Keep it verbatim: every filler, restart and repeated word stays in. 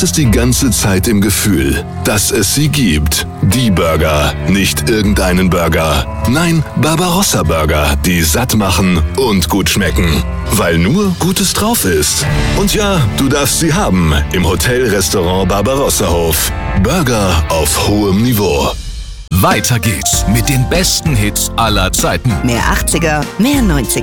es die ganze Zeit im Gefühl, dass es sie gibt. Die Burger, nicht irgendeinen Burger. Nein, Barbarossa Burger, die satt machen und gut schmecken. Weil nur Gutes drauf ist. Und ja, du darfst sie haben im Hotel-Restaurant Barbarossa Hof. Burger auf hohem Niveau. Weiter geht's mit den besten Hits aller Zeiten. Mehr achtziger, mehr neunziger.